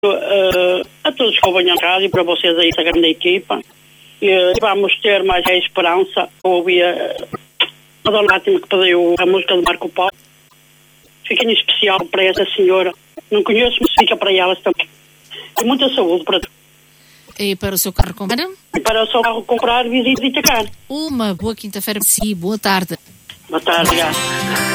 a todos que ouvem a rádio, para vocês aí, essa grande equipa. E vamos ter mais a esperança. Ouvi a Dona Fátima que pediu a música de Marco Paulo. Fica em especial para essa senhora. Não conheço, mas fica para elas também. E muita saúde para todos. E para o seu carro comprar? E para o seu carro comprar, visita e chegar. Uma boa quinta-feira para si. Boa tarde. Boa tarde, obrigado.